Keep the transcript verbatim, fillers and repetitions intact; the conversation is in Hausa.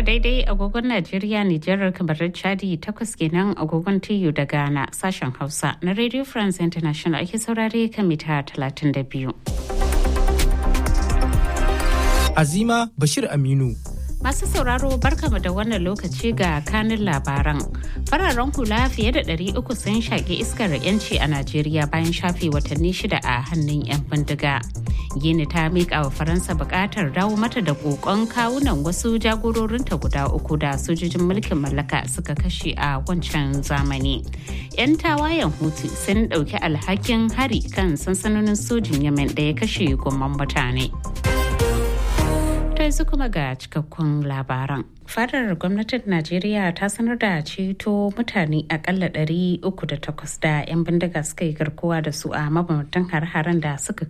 tara daidai agogon Najeriya, Nijar, kamar Chadi, takwas kenan agogon T U da Ghana. Sashen Hausa na Radio France International ake saurare kan mita talatin da biyu. Azima Bashir Aminu. Masu sauraro barkamu da wannan lokaci ga kanin labaran. Fararen hula fiye da ɗari uku sun shaƙi iskar 'yanci a Najeriya bayan shafe watanni shida a hannun 'yan bindiga. Gini ta miƙa wa Faransa buƙatar dawo mata da ƙoƙon kawunan wasu jagororinta guda uku da sojojin mulkin mallaka suka kashe a wancan zamani. 'Yan tawayen Houthi sun ɗauki alhakin hari kan sansanonin sojin Yemen da ya kashe gomman mutane. Yanzu kuma ga cikakkun labaran. Fadar gwamnatin Najeriya ta sanar da ceto mutane akalla ɗari uku da takwas da 'yan bindiga suka yi garkuwa da su a mabambantan har-haren da suka